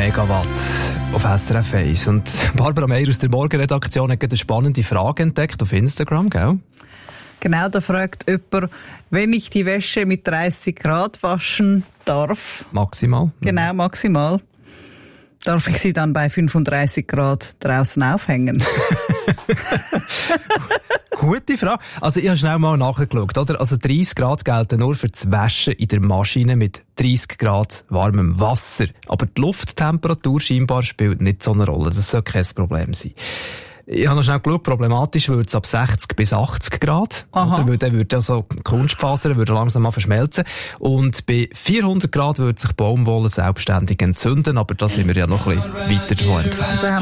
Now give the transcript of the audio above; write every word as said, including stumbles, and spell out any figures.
Megawatt auf S R F eins. Und Barbara Meier aus der Morgenredaktion hat eine spannende Frage entdeckt auf Instagram, gell? Genau, da fragt jemand, wenn ich die Wäsche mit dreißig Grad waschen darf. Maximal. Genau, maximal. Darf ich sie dann bei fünfunddreißig Grad draußen aufhängen? Gute Frage. Also ich habe schnell mal nachgeschaut, oder? Also dreißig Grad gelten nur für das Waschen in der Maschine mit dreißig Grad warmem Wasser. Aber die Lufttemperatur scheinbar spielt nicht so eine Rolle. Das soll kein Problem sein. Ich habe noch schnell geschaut, problematisch würde es ab sechzig bis achtzig Grad. Oder? Weil dann würde also Kunstfasern würde langsam mal verschmelzen. Und bei vierhundert Grad würde sich Baumwolle selbstständig entzünden. Aber da sind wir ja noch ein bisschen weiter davon entfernt.